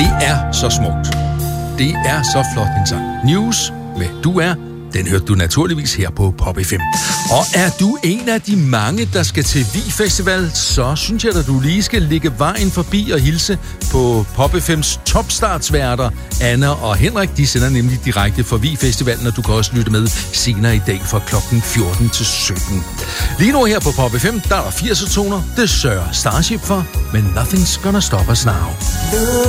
Det er så smukt. Det er så flot en sang. News med Du Er, den hørte du naturligvis her på Pop FM. Og er du en af de mange, der skal til Vig Festival, så synes jeg, at du lige skal lægge vejen forbi og hilse på Pop FM's topstartsværter, Anna og Henrik. De sender nemlig direkte fra Vig Festivalen, og du kan også lytte med senere i dag fra klokken 14 til 17. Lige nu her på Pop FM, der er der 80'er toner. Det sørger Starship for, men Nothing's Gonna Stop Us Now.